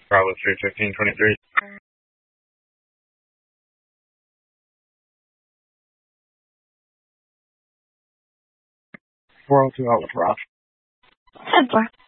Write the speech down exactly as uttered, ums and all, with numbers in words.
Bravo three fifteen twenty-three. four oh two Outlook Rock. ten four.